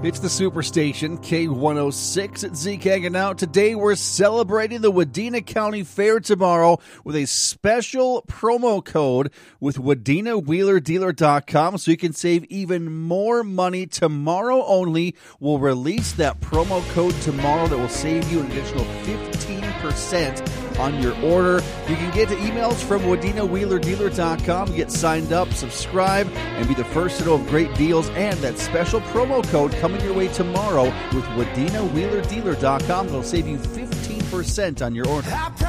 It's the Superstation, K106 at Zeke hanging out. Today we're celebrating the Wadena County Fair tomorrow with a special promo code with WadenaWheelerDealer.com so you can save even more money. Tomorrow only, we'll release that promo code tomorrow that will save you an additional 15% on your order. You can get emails from WadenaWheelerDealer.com, get signed up, subscribe, and be the first to know of great deals and that special promo code coming your way tomorrow with WadenaWheelerDealer.com. It'll save you 15% on your order.